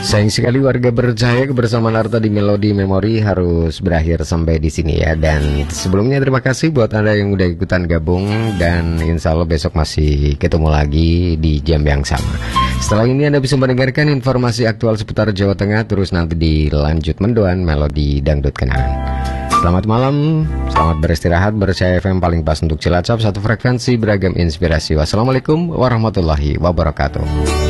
Sayang sekali warga bercahaya kebersamaan Arta di Melodi Memori harus berakhir sampai di sini ya. Dan sebelumnya terima kasih buat Anda yang udah ikutan gabung. Dan insya Allah besok masih ketemu lagi di jam yang sama. Setelah ini Anda bisa mendengarkan informasi aktual seputar Jawa Tengah. Terus nanti dilanjut mendoan Melodi Dangdut Kenangan. Selamat malam, selamat beristirahat. Bercahaya FM paling pas untuk Cilacap. Satu frekuensi beragam inspirasi. Wassalamualaikum warahmatullahi wabarakatuh.